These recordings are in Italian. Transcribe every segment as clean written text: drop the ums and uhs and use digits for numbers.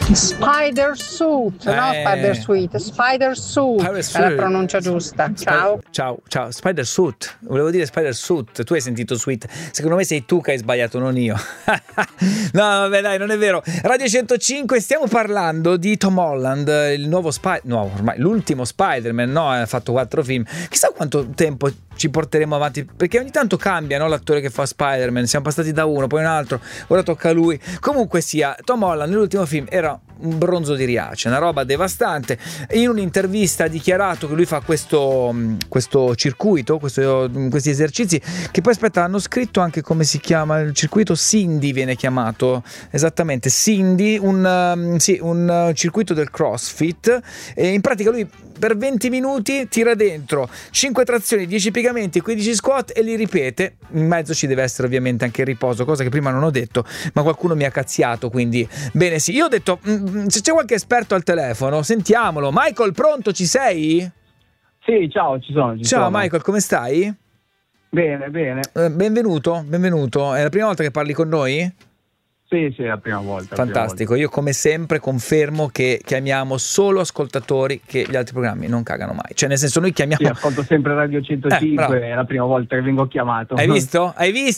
Spider Suit, no Spider Suite, Spider Suit, è la pronuncia giusta. Ciao. Ciao, Spider Suit, volevo dire Spider Suit, tu hai sentito Suite, secondo me sei tu che hai sbagliato, non io. No, vabbè, dai, non è vero. Radio 105, stiamo parlando di Tom Holland, il nuovo ormai l'ultimo Spider-Man, no? Ha fatto 4 film, chissà quanto tempo ci porteremo avanti, perché ogni tanto cambia, no, l'attore che fa Spider-Man, siamo passati da uno, poi un altro, ora tocca a lui. Comunque sia, Tom Holland nell'ultimo film era un bronzo di Riace, una roba devastante. In un'intervista ha dichiarato che lui fa questo circuito, questi esercizi, che poi aspetta, hanno scritto anche come si chiama il circuito, Cindy viene chiamato, esattamente, Cindy, un circuito del CrossFit, e in pratica lui per 20 minuti tira dentro 5 trazioni, 10 piegamenti, 15 squat e li ripete. In mezzo ci deve essere ovviamente anche il riposo, cosa che prima non ho detto, ma qualcuno mi ha cazziato, quindi bene, sì. Io ho detto, se c'è qualche esperto al telefono, sentiamolo. Michael, pronto, ci sei? Sì, ciao, ci sono. Ciao Michael, come stai? Bene. Benvenuto. È la prima volta che parli con noi? Sì, è la prima volta. Fantastico, io come sempre confermo che chiamiamo solo ascoltatori che gli altri programmi non cagano mai. Cioè, nel senso, noi chiamiamo... Sì, ascolto sempre Radio 105, è la prima volta che vengo chiamato. Hai visto?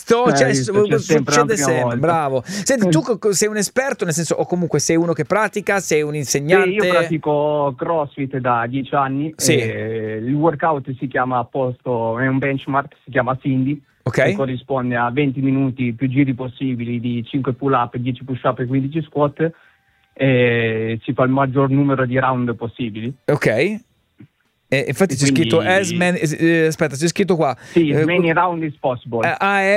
Succede sempre. Volta. Bravo. Senti, tu sei un esperto, nel senso, o comunque sei uno che pratica, sei un insegnante? Sì, io pratico CrossFit da 10 anni. Sì. Il workout si chiama apposto, è un benchmark, si chiama Cindy. Okay. Che corrisponde a 20 minuti più giri possibili di 5 pull up, 10 push up e 15 squat, e si fa il maggior numero di round possibili. Ok. Infatti c'è scritto aspetta, c'è scritto qua. Sì, as many round is possible.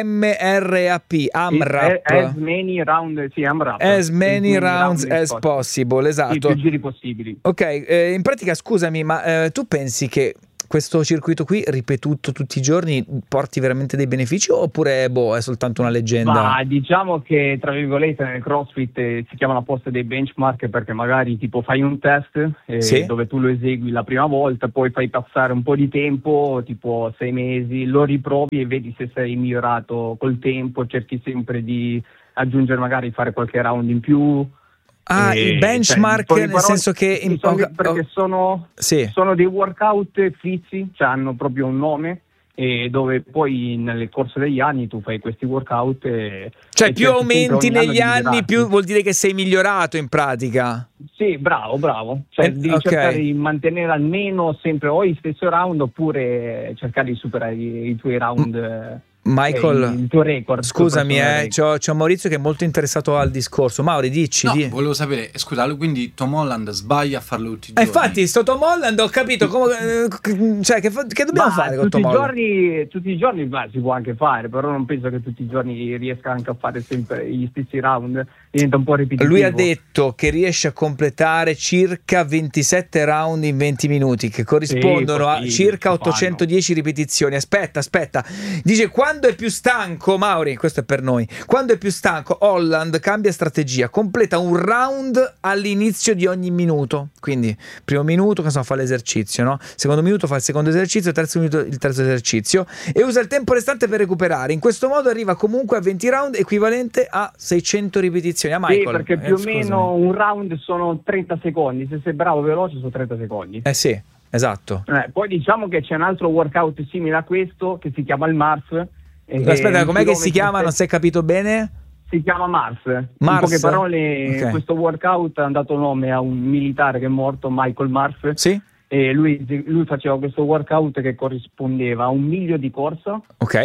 AMRAP, AMRAP. As many round, sì, AMRAP. As many rounds as possible, esatto. Sì, più giri possibili. Ok, in pratica scusami, ma tu pensi che questo circuito qui, ripetuto tutti i giorni, porti veramente dei benefici, oppure è soltanto una leggenda? Ma diciamo che, tra virgolette, nel CrossFit si chiamano apposta dei benchmark, perché magari tipo fai un test sì, dove tu lo esegui la prima volta, poi fai passare un po' di tempo, tipo 6 mesi, lo riprovi e vedi se sei migliorato col tempo, cerchi sempre di aggiungere, magari fare qualche round in più. Il benchmark, nel senso che perché sono dei workout fissi, cioè hanno proprio un nome, e dove poi nel corso degli anni tu fai questi workout cioè più aumenti negli anni, più vuol dire che sei migliorato in pratica. Sì, bravo, cioè devi cercare di mantenere almeno sempre o i stessi round, oppure cercare di superare i tuoi round. Michael, il tuo record, scusami, c'ho Maurizio che è molto interessato al discorso. Mauri, dici. No, volevo sapere, scusa, quindi Tom Holland sbaglia a farlo tutti i giorni? Infatti, sto Tom Holland, ho capito cioè, che dobbiamo fare con Tom Holland? Tutti i giorni si può anche fare, però non penso che tutti i giorni riesca anche a fare sempre gli stessi round, diventa un po' ripetitivo. Lui ha detto che riesce a completare circa 27 round in 20 minuti, che corrispondono a circa 810 ripetizioni. Aspetta, dice: quando è più stanco, Mauri, questo è per noi, quando è più stanco, Holland cambia strategia, completa un round all'inizio di ogni minuto. Quindi primo minuto fa l'esercizio, no? Secondo minuto fa il secondo esercizio, terzo minuto il terzo esercizio, e usa il tempo restante per recuperare. In questo modo arriva comunque a 20 round, equivalente a 600 ripetizioni. A Michael, sì, perché più o meno un round sono 30 secondi, se sei bravo veloce sono 30 secondi. Sì, esatto. Poi diciamo che c'è un altro workout simile a questo che si chiama il Mars. Aspetta, com'è che si chiama? Non si è capito bene? Si chiama Mars. In poche parole, questo workout ha dato nome a un militare che è morto, Michael Mars. Sì. E lui faceva questo workout che corrispondeva a 1 miglio di corsa,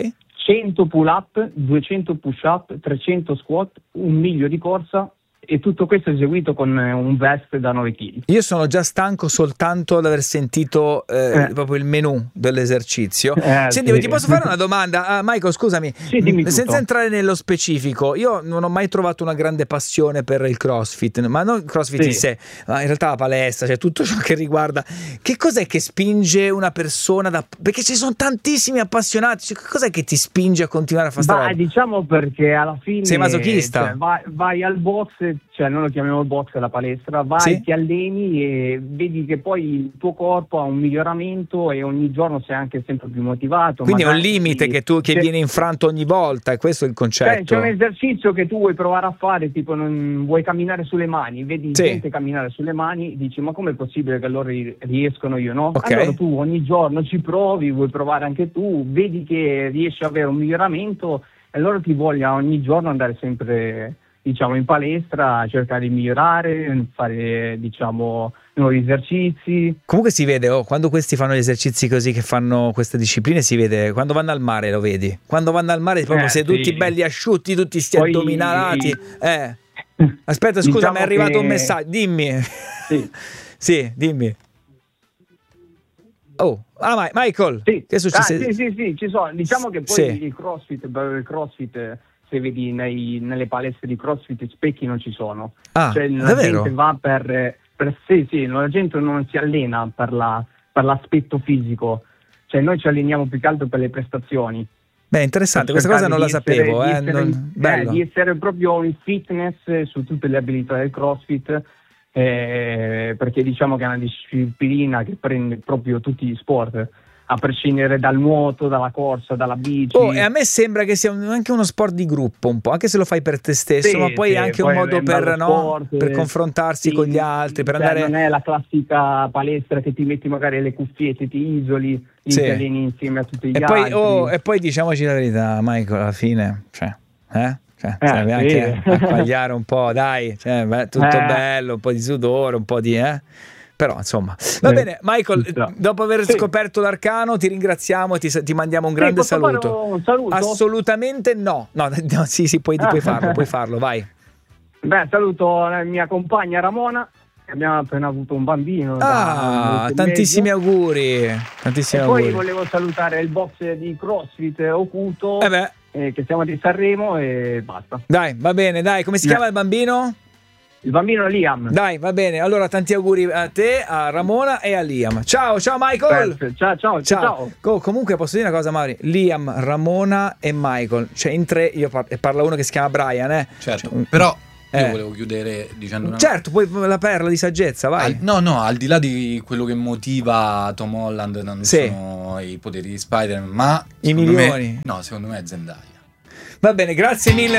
100 pull up, 200 push up, 300 squat, 1 miglio di corsa, e tutto questo eseguito con un vest da 9 kg. Io sono già stanco soltanto ad aver sentito proprio il menù dell'esercizio. Senti, ti posso fare una domanda? Michael, scusami, senza entrare nello specifico, io non ho mai trovato una grande passione per il CrossFit, ma non il CrossFit in sé, ma in realtà la palestra, cioè tutto ciò che riguarda. Che cos'è che spinge una persona perché ci sono tantissimi appassionati, cioè, che cos'è che ti spinge a continuare a fare sta roba? Diciamo perché alla fine sei masochista, vai al box, cioè noi lo chiamiamo il box, la palestra, vai, Sì. ti alleni e vedi che poi il tuo corpo ha un miglioramento e ogni giorno sei anche sempre più motivato. Quindi è un Magari limite che viene infranto ogni volta, e questo è il concetto. c'è un esercizio che tu vuoi provare a fare, tipo non vuoi camminare sulle mani, vedi Sì. gente camminare sulle mani, dici ma com'è possibile che loro riescono, io no? Ok. Allora tu ogni giorno ci provi, vuoi provare anche tu, vedi che riesci ad avere un miglioramento e allora ti voglia ogni giorno andare sempre, diciamo, in palestra, cercare di migliorare, fare, diciamo, nuovi esercizi. Comunque si vede, quando questi fanno gli esercizi così, che fanno queste discipline, si vede, quando vanno al mare lo vedi, quando vanno al mare proprio seduti sì. belli asciutti, tutti sti Poi- addominalati. Aspetta, scusa, Diciamo mi è arrivato che- un messaggio, dimmi. Sì. Sì, dimmi. Oh, Michael, Sì. che è successo? Sì, ci sono. Diciamo che poi Sì. il CrossFit, se vedi nelle palestre di CrossFit, i specchi non ci sono. Ah, Cioè, la davvero? gente va sì, la gente non si allena per l'aspetto fisico. Cioè, noi ci alleniamo più che altro per le prestazioni. Beh, interessante, Per questa cosa cercare non la di essere- sapevo. di essere- Bello. di essere proprio in fitness su tutte le abilità del CrossFit, perché diciamo che è una disciplina che prende proprio tutti gli sport, a prescindere dal nuoto, dalla corsa, dalla bici. E a me sembra che sia anche uno sport di gruppo, un po', anche se lo fai per te stesso, Sì, ma poi è sì, anche poi un modo è un bello per, no? sport, Per confrontarsi sì, con gli altri, per cioè, andare... non è la classica palestra che ti metti magari le cuffiette, ti isoli, Sì. ti alleni insieme a tutti gli E poi, altri. e poi diciamoci la verità, Michael, alla fine, serve sì. anche a pagliare un po', dai, tutto bello, un po' di sudore, un po' di... Però insomma, va bene, Michael, dopo aver scoperto l'arcano ti ringraziamo, ti mandiamo un grande posso fare saluto. un saluto? Assolutamente no, sì, puoi farlo, vai. Beh, saluto la mia compagna Ramona, che abbiamo appena avuto un bambino. Tantissimi auguri. Tantissimi auguri. Poi volevo salutare il box di CrossFit Oculto, che siamo di Sanremo, e basta. Dai, va bene, dai, come si chiama il bambino? Il bambino Liam. Dai, va bene. Allora, tanti auguri a te, a Ramona e a Liam. Ciao Michael. Ciao. Comunque posso dire una cosa, Mauri? Liam, Ramona e Michael, cioè in tre, e parla uno che si chiama Brian, Certo, però io volevo chiudere dicendo una Certo, poi la perla di saggezza, vai. No, al di là di quello che motiva Tom Holland, non sono i poteri di Spider-Man, ma i milioni. secondo me è Zendaya. Va bene, grazie mille